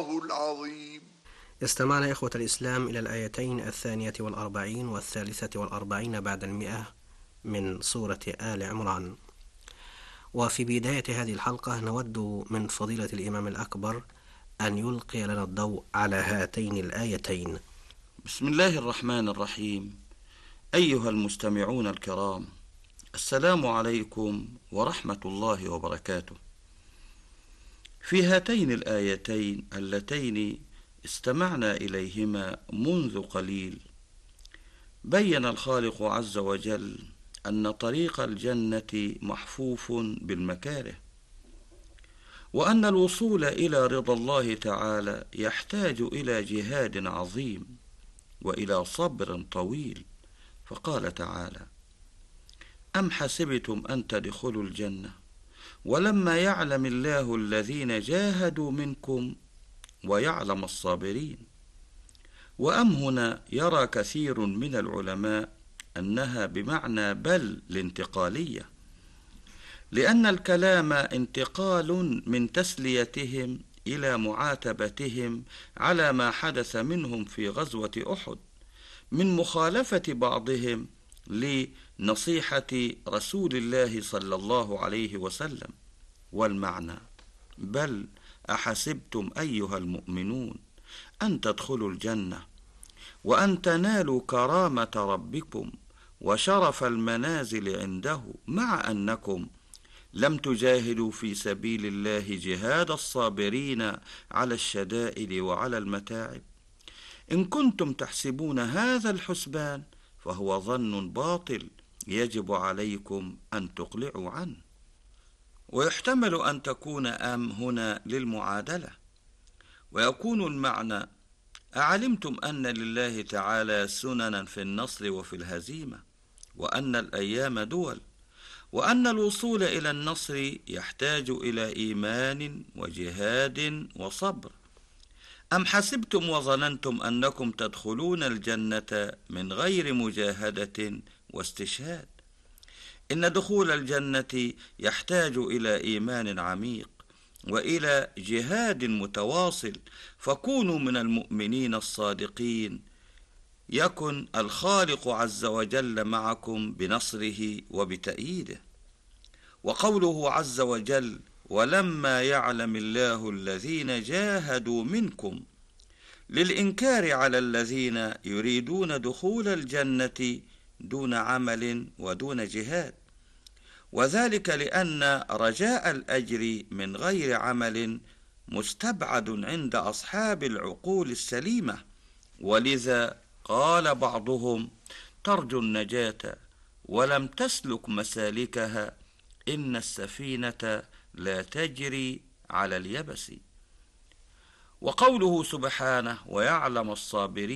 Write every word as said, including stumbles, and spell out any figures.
الله العظيم. استمعنا إخوة الإسلام إلى الآيتين الثانية والأربعين والثالثة والأربعين بعد المئة من سورة آل عمران. وفي بداية هذه الحلقة نود من فضيلة الإمام الأكبر أن يلقي لنا الضوء على هاتين الآيتين. بسم الله الرحمن الرحيم. أيها المستمعون الكرام، السلام عليكم ورحمة الله وبركاته. في هاتين الآيتين اللتين استمعنا إليهما منذ قليل، بين الخالق عز وجل أن طريق الجنة محفوف بالمكاره، وأن الوصول إلى رضا الله تعالى يحتاج إلى جهاد عظيم وإلى صبر طويل. فقال تعالى: أم حسبتم أن تدخلوا الجنة ولما يعلم الله الذين جاهدوا منكم ويعلم الصابرين. وأم هنا يرى كثير من العلماء أنها بمعنى بل الانتقالية، لأن الكلام انتقال من تسليتهم إلى معاتبتهم على ما حدث منهم في غزوة أحد من مخالفة بعضهم لنصيحة رسول الله صلى الله عليه وسلم. والمعنى: بل أحسبتم أيها المؤمنون أن تدخلوا الجنة وأن تنالوا كرامة ربكم وشرف المنازل عنده، مع أنكم لم تجاهدوا في سبيل الله جهاد الصابرين على الشدائد وعلى المتاعب. إن كنتم تحسبون هذا الحسبان فهو ظن باطل يجب عليكم أن تقلعوا عنه. ويحتمل أن تكون أم هنا للمعادلة، ويكون المعنى: أعلمتم أن لله تعالى سننا في النصر وفي الهزيمة، وأن الأيام دول، وأن الوصول إلى النصر يحتاج إلى إيمان وجهاد وصبر. أم حسبتم وظننتم أنكم تدخلون الجنة من غير مجاهدة واستشهاد. إن دخول الجنة يحتاج إلى إيمان عميق وإلى جهاد متواصل، فكونوا من المؤمنين الصادقين يكن الخالق عز وجل معكم بنصره وبتأييده. وقوله عز وجل: ولما يعلم الله الذين جاهدوا منكم، للإنكار على الذين يريدون دخول الجنة دون عمل ودون جهاد، وذلك لأن رجاء الأجر من غير عمل مستبعد عند أصحاب العقول السليمة. ولذا قال بعضهم: ترجو النجاة ولم تسلك مسالكها، إن السفينة لا تجري على اليبس. وقوله سبحانه: ويعلم الصابرين